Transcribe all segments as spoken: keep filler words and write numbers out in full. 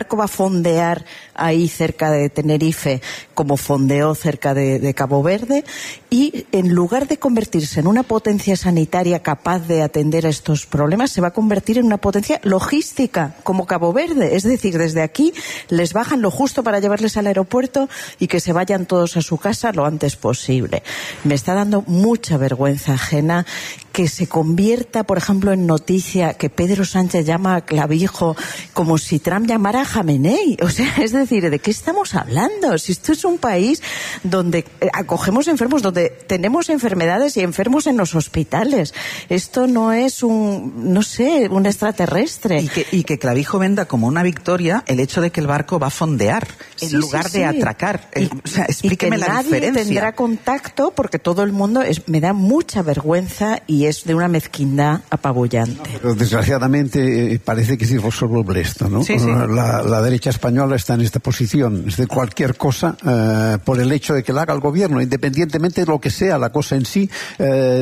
barco va a fondear ahí cerca de Tenerife, como fondeó cerca de, de Cabo Verde, y en lugar de convertirse en una potencia sanitaria capaz de atender a estos problemas, se va a convertir en una potencia logística, como Cabo Verde. Es decir, desde aquí les bajan lo justo para llevarles al aeropuerto y que se vayan todos a su casa lo antes posible. Me está dando mucha vergüenza ajena que se convierta, por ejemplo, en noticia que Pedro Sánchez llama a Clavijo como si Trump llamara a Jamenei. O sea, es decir, ¿de qué estamos hablando? Si esto es un país donde acogemos enfermos, donde tenemos enfermedades y enfermos en los hospitales. Esto no es un, no sé, un extraterrestre. Y que, y que Clavijo venda como una victoria el hecho de que el barco va a fondear en sí, lugar sí, sí. de atracar. Y, o sea, explíqueme y que la nadie diferencia. Tendrá contacto porque todo el mundo es, me da mucha vergüenza y es de una mezquindad apabullante. No, pero desgraciadamente eh, parece que sí resuelve esto, ¿no? Sí, sí. La, la derecha española está en esta posición. Es de cualquier cosa, eh, por el hecho de que la haga el gobierno, independientemente de lo que sea la cosa en sí, eh,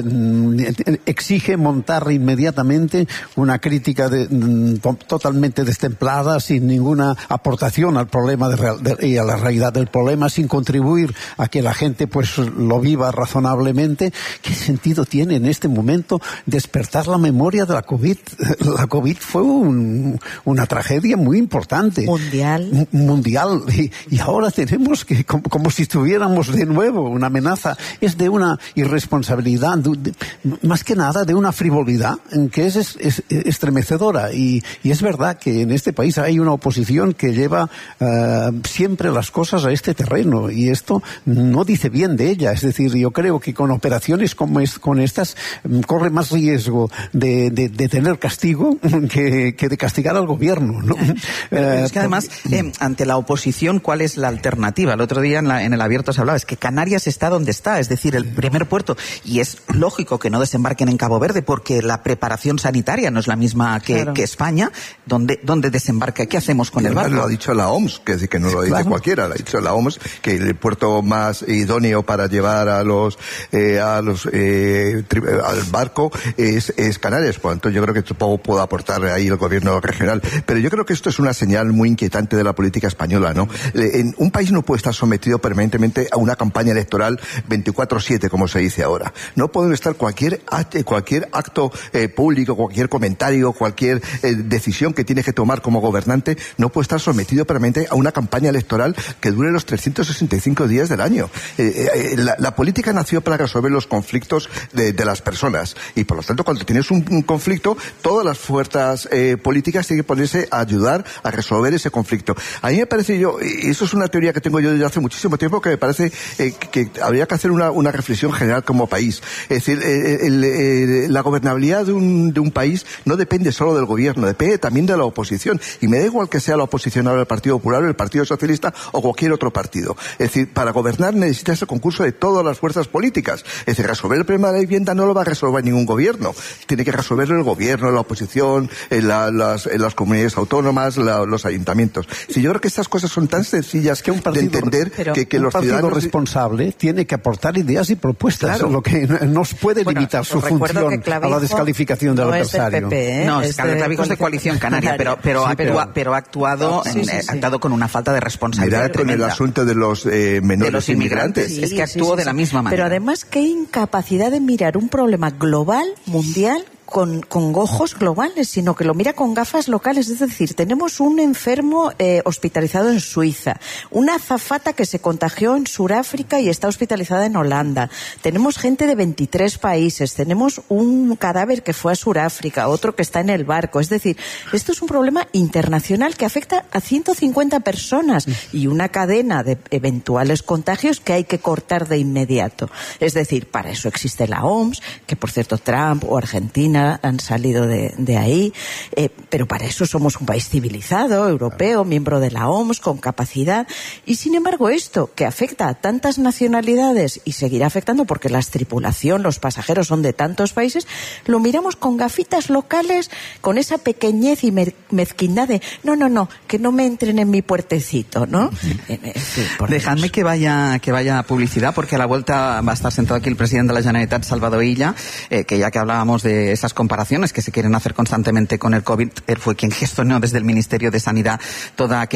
exige montar inmediatamente una crítica de, totalmente destemplada, sin ninguna aportación al problema de, de, y a la realidad del problema, sin contribuir a que la gente pues lo viva razonablemente. ¿Qué sentido tiene en este momento despertar la memoria de la COVID? La COVID fue un, una tragedia muy importante. Mundial. Mundial. Y, y ahora tenemos que, como, como si estuviéramos de nuevo, una amenaza. Es de una irresponsabilidad, de, de, más que nada de una frivolidad que es, es, es estremecedora. Y, y es verdad que en este país hay una oposición que lleva uh, siempre las cosas a este terreno. Y esto no dice bien de ella. Es decir, yo creo que con operaciones como es, con estas corre más riesgo de, de, de tener castigo que, que de castigar al gobierno, ¿no? Pero es que además, eh, ante la oposición, ¿cuál es la alternativa? El otro día en, la, en el Abierto se hablaba, es que Canarias está donde está, es decir, el primer puerto, y es lógico que no desembarquen en Cabo Verde porque la preparación sanitaria no es la misma que, claro. que España. ¿Dónde, ¿Dónde desembarca? ¿Qué hacemos con y el barco? Lo ha dicho la O M S, que, es decir, que no lo dice claro. cualquiera, lo ha dicho la O M S, que el puerto más idóneo para llevar a los, eh, a los, eh, tri- al barco es, es Canarias. Por lo tanto, yo creo que poco puede aportar ahí el gobierno regional. Pero yo creo que esto es una señal muy inquietante de la política española, ¿no? En un país no puede estar sometido permanentemente a una campaña electoral veinticuatro siete, como se dice ahora. No puede estar cualquier acto, cualquier acto eh, público, cualquier comentario, cualquier eh, decisión que tiene que tomar como gobernante, no puede estar sometido permanentemente a una campaña electoral que dure los trescientos sesenta y cinco días del año. Eh, eh, la, la política nació para resolver los conflictos de, de las personas. Y por lo tanto, cuando tienes un, un conflicto, todas las fuerzas eh, políticas tienen que ponerse a ayudar a resolver ese conflicto. A mí me parece yo, y eso es una teoría que tengo yo desde hace muchísimo tiempo, que me parece eh, que, que habría que hacer una, una reflexión general como país. Es decir, eh, el, eh, la gobernabilidad de un, de un país no depende solo del gobierno, depende también de la oposición. Y me da igual que sea la oposición ahora el Partido Popular, el Partido Socialista o cualquier otro partido. Es decir, para gobernar necesitas el concurso de todas las fuerzas políticas. Es decir, resolver el problema de la vivienda no lo va a resolver ningún gobierno. Tiene que resolverlo el gobierno, la oposición, en la, las, en las comunidades autónomas, la, los ayuntamientos. Si yo creo que estas cosas son tan sencillas que un partido, de entender pero que, que un los partido ciudadanos responsable tiene que aportar ideas y propuestas, claro. lo que nos puede bueno, limitar su función a la descalificación del no adversario. Es de P P, ¿eh? No, es Clavijo es de Coalición Canaria, pero, pero, sí, actúa, pero, pero ha actuado, sí, sí, eh, sí. ha actuado con una falta de responsabilidad. Mirad con el asunto de los eh, menores de los inmigrantes. inmigrantes. Sí, es que actuó sí, sí, de la misma manera. Pero además, qué incapacidad de mirar un problema global, mundial, con, con ojos globales, sino que lo mira con gafas locales. Es decir, tenemos un enfermo eh, hospitalizado en Suiza, una azafata que se contagió en Sudáfrica y está hospitalizada en Holanda, tenemos gente de veintitrés países, tenemos un cadáver que fue a Sudáfrica, otro que está en el barco. Es decir, esto es un problema internacional que afecta a ciento cincuenta personas y una cadena de eventuales contagios que hay que cortar de inmediato. Es decir, para eso existe la O M S, que por cierto Trump o Argentina han salido de, de ahí, eh, pero para eso somos un país civilizado, europeo, miembro de la O M S, con capacidad, y sin embargo esto, que afecta a tantas nacionalidades y seguirá afectando porque la tripulación, los pasajeros son de tantos países, lo miramos con gafitas locales, con esa pequeñez y mezquindad de, no, no, no, que no me entren en mi puertecito, ¿no? Uh-huh. Sí, dejadme que vaya, que vaya a publicidad, porque a la vuelta va a estar sentado aquí el presidente de la Generalitat, Salvador Illa, eh, que ya que hablábamos de esas comparaciones que se quieren hacer constantemente con el COVID, él fue quien gestionó desde el Ministerio de Sanidad toda aquella